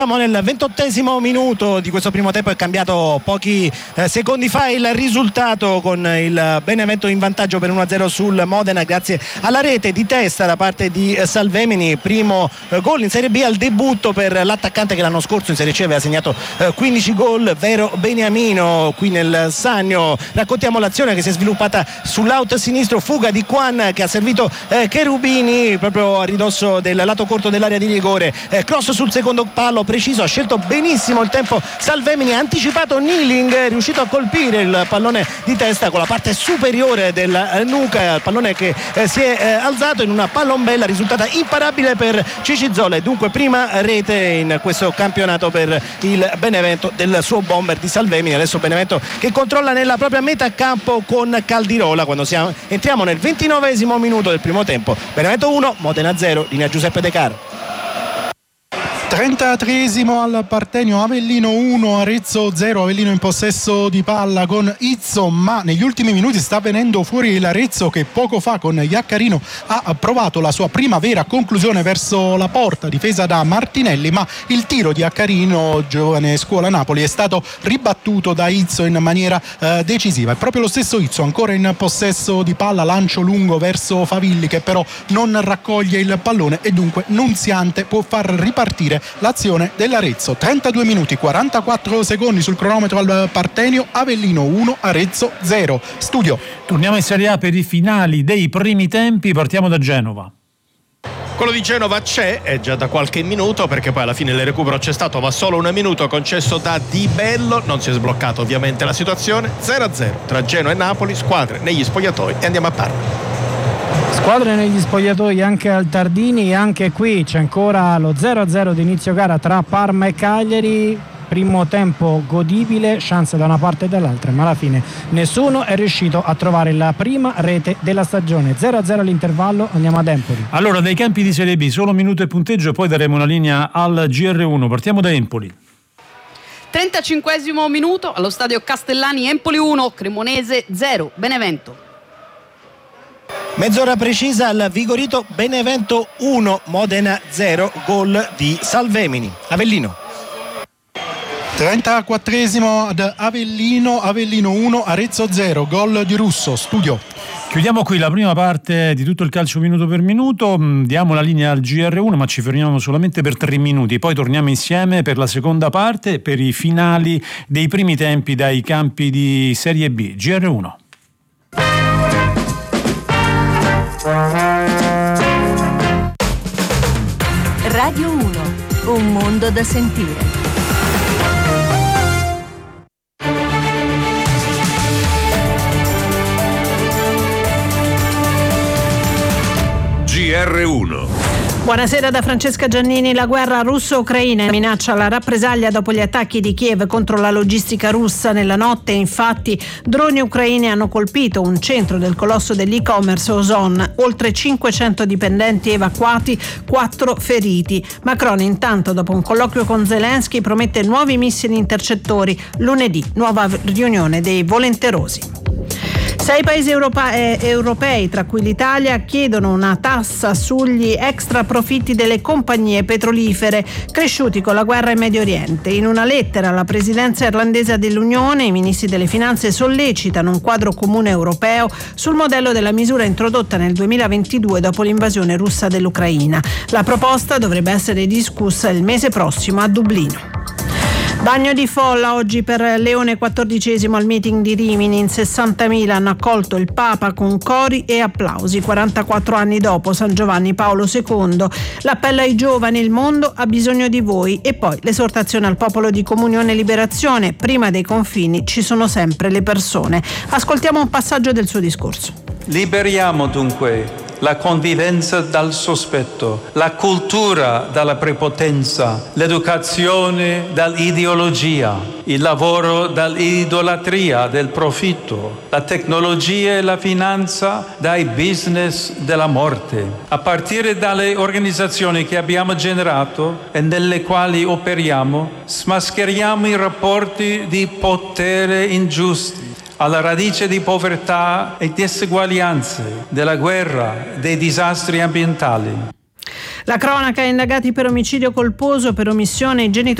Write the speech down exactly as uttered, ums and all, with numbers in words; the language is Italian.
Siamo nel ventottesimo minuto di questo primo tempo, è cambiato pochi eh, secondi fa il risultato con il Benevento in vantaggio per uno a zero sul Modena grazie alla rete di testa da parte di eh, Salvemini, primo eh, gol in Serie B al debutto per l'attaccante che l'anno scorso in Serie C aveva segnato eh, quindici gol, Vero Beniamino. Qui nel Sannio raccontiamo l'azione che si è sviluppata sull'out sinistro, fuga di Quan che ha servito eh, Cherubini proprio a ridosso del lato corto dell'area di rigore, eh, cross sul secondo palo preciso, ha scelto benissimo il tempo Salvemini, ha anticipato Niling, è riuscito a colpire il pallone di testa con la parte superiore della nuca, il pallone che eh, si è eh, alzato in una pallombella risultata imparabile per Cicizzola e dunque prima rete in questo campionato per il Benevento del suo bomber di Salvemini. Adesso Benevento che controlla nella propria metà campo con Caldirola quando siamo, entriamo nel ventinovesimo minuto del primo tempo. Benevento uno, Modena zero, linea Giuseppe De Caro. trentatreesimo al Partenio, Avellino uno, Arezzo zero. Avellino in possesso di palla con Izzo, ma negli ultimi minuti sta venendo fuori l'Arezzo che poco fa con Iaccarino ha provato la sua prima vera conclusione verso la porta difesa da Martinelli, ma il tiro di Iaccarino, giovane scuola Napoli, è stato ribattuto da Izzo in maniera eh, decisiva. È proprio lo stesso Izzo ancora in possesso di palla, lancio lungo verso Favilli che però non raccoglie il pallone e dunque Nunziante può far ripartire l'azione dell'Arezzo. trentadue minuti quarantaquattro secondi sul cronometro al Partenio, Avellino uno, Arezzo zero. Studio. Torniamo in Serie A per i finali dei primi tempi, partiamo da Genova. Quello di Genova c'è, è già da qualche minuto perché poi alla fine il recupero c'è stato ma solo un minuto concesso da Di Bello, non si è sbloccata ovviamente la situazione. Zero a zero tra Genoa e Napoli, squadre negli spogliatoi e andiamo a Parma. Squadre negli spogliatoi anche al Tardini e anche qui c'è ancora lo zero a zero di inizio gara tra Parma e Cagliari. Primo tempo godibile, chance da una parte e dall'altra, ma alla fine nessuno è riuscito a trovare la prima rete della stagione. zero a zero all'intervallo, andiamo ad Empoli. Allora, dai campi di Serie B solo minuto e punteggio, poi daremo una linea al G R uno. Partiamo da Empoli. trentacinquesimo minuto allo stadio Castellani, Empoli uno, Cremonese zero, Benevento. Mezz'ora precisa al Vigorito, Benevento uno, Modena zero, gol di Salvemini. Avellino. trentaquattresimo ad Avellino, Avellino uno, Arezzo zero, gol di Russo. Studio. Chiudiamo qui la prima parte di tutto il calcio minuto per minuto, diamo la linea al G R uno ma ci fermiamo solamente per tre minuti, poi torniamo insieme per la seconda parte, per i finali dei primi tempi dai campi di Serie B. G R uno. Radio uno, un mondo da sentire. G R uno. Buonasera da Francesca Giannini. La guerra russo-ucraina minaccia la rappresaglia dopo gli attacchi di Kiev contro la logistica russa. Nella notte, infatti, droni ucraini hanno colpito un centro del colosso dell'e-commerce Ozon. Oltre cinquecento dipendenti evacuati, quattro feriti. Macron, intanto, dopo un colloquio con Zelensky, promette nuovi missili intercettori. Lunedì, nuova riunione dei volenterosi. Sei paesi europei, europei, tra cui l'Italia, chiedono una tassa sugli extra profitti delle compagnie petrolifere cresciuti con la guerra in Medio Oriente. In una lettera alla presidenza irlandese dell'Unione, i ministri delle finanze sollecitano un quadro comune europeo sul modello della misura introdotta nel duemilaventidue dopo l'invasione russa dell'Ucraina. La proposta dovrebbe essere discussa il mese prossimo a Dublino. Bagno di folla oggi per Leone quattordicesimo al meeting di Rimini. In sessantamila hanno accolto il Papa con cori e applausi. quarantaquattro anni dopo San Giovanni Paolo secondo. L'appello ai giovani: il mondo ha bisogno di voi. E poi l'esortazione al popolo di Comunione e Liberazione: prima dei confini ci sono sempre le persone. Ascoltiamo un passaggio del suo discorso. Liberiamo dunque la convivenza dal sospetto, la cultura dalla prepotenza, l'educazione dall'ideologia, il lavoro dall'idolatria del profitto, la tecnologia e la finanza dai business della morte. A partire dalle organizzazioni che abbiamo generato e nelle quali operiamo, smascheriamo i rapporti di potere ingiusti, alla radice di povertà e diseguaglianze, della guerra, dei disastri ambientali. La cronaca: indagati per omicidio colposo, per omissione i genitori